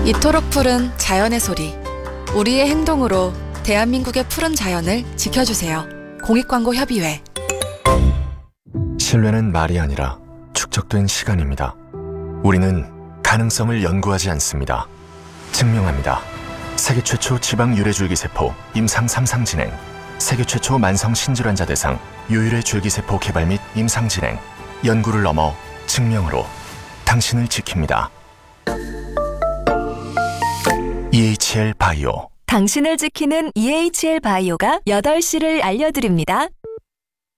이토록 푸른 자연의 소리. 우리의 행동으로 대한민국의 푸른 자연을 지켜주세요. 공익광고협의회. 신뢰는 말이 아니라 축적된 시간입니다. 우리는 가능성을 연구하지 않습니다. 증명합니다. 세계 최초 지방 유래줄기세포 임상 3상 진행, 세계 최초 만성 신질환자 대상 유일의 줄기세포 개발 및 임상 진행, 연구를 넘어 증명으로 당신을 지킵니다. EHL 바이오. 당신을 지키는 EHL 바이오가 8시를 알려드립니다.